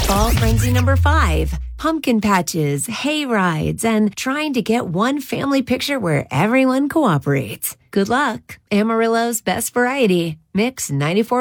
Fall frenzy number 5. Pumpkin patches, hay rides, and trying to get one family picture where everyone cooperates. Good luck. Amarillo's best variety. Mix 94.